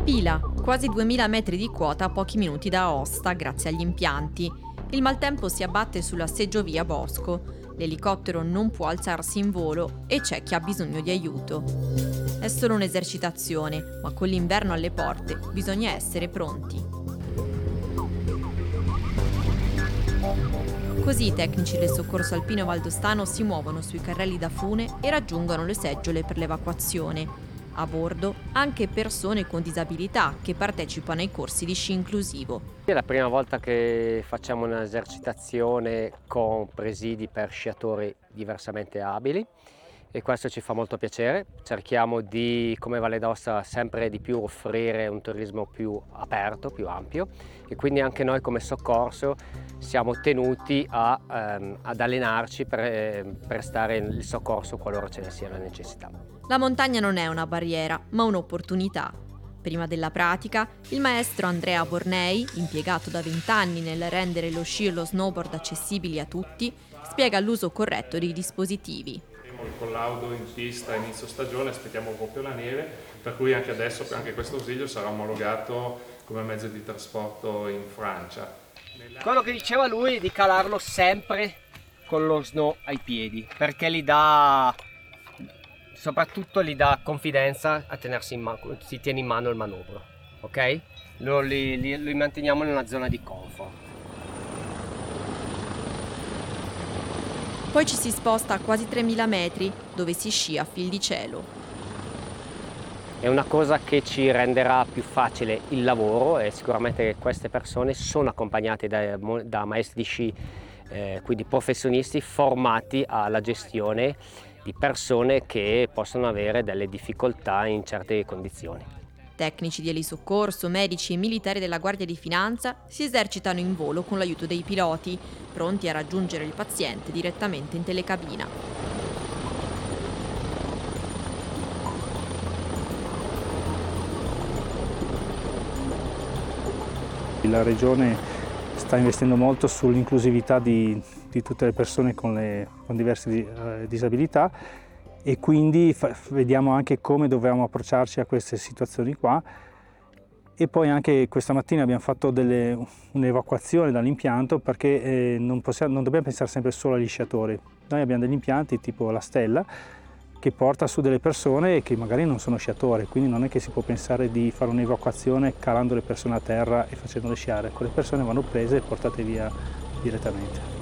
Pila, quasi 2000 metri di quota a pochi minuti da Aosta grazie agli impianti. Il maltempo si abbatte sulla seggiovia Bosco. L'elicottero non può alzarsi in volo e c'è chi ha bisogno di aiuto. È solo un'esercitazione, ma con l'inverno alle porte bisogna essere pronti. Così i tecnici del soccorso alpino valdostano si muovono sui carrelli da fune e raggiungono le seggiole per l'evacuazione. A bordo anche persone con disabilità che partecipano ai corsi di sci inclusivo. È la prima volta che facciamo un'esercitazione con presidi per sciatori diversamente abili e questo ci fa molto piacere. Cerchiamo di, come Valle d'Aosta, sempre di più offrire un turismo più aperto, più ampio e quindi anche noi come soccorso siamo tenuti ad allenarci per prestare il soccorso qualora ce ne sia la necessità. La montagna non è una barriera, ma un'opportunità. Prima della pratica, il maestro Andrea Bornei, impiegato da 20 anni nel rendere lo sci e lo snowboard accessibili a tutti, spiega l'uso corretto dei dispositivi. Il collaudo in pista a inizio stagione, aspettiamo proprio la neve, per cui anche adesso anche questo ausilio sarà omologato come mezzo di trasporto in Francia. Quello che diceva lui è di calarlo sempre con lo snow ai piedi, perché soprattutto gli dà confidenza a tenersi in mano, si tiene in mano il manubrio, ok? Li manteniamo in una zona di comfort. Poi ci si sposta a quasi 3000 metri, dove si scia a fil di cielo. È una cosa che ci renderà più facile il lavoro e sicuramente queste persone sono accompagnate da maestri di sci, quindi professionisti formati alla gestione di persone che possono avere delle difficoltà in certe condizioni. Tecnici di elisoccorso, medici e militari della Guardia di Finanza si esercitano in volo con l'aiuto dei piloti, pronti a raggiungere il paziente direttamente in telecabina. La Regione sta investendo molto sull'inclusività di tutte le persone con diverse disabilità e quindi vediamo anche come dobbiamo approcciarci a queste situazioni qua. E poi anche questa mattina abbiamo fatto un'evacuazione dall'impianto perché non dobbiamo pensare sempre solo agli sciatori. Noi abbiamo degli impianti tipo la Stella che porta su delle persone che magari non sono sciatori, quindi non è che si può pensare di fare un'evacuazione calando le persone a terra e facendole sciare. Quelle persone vanno prese e portate via direttamente.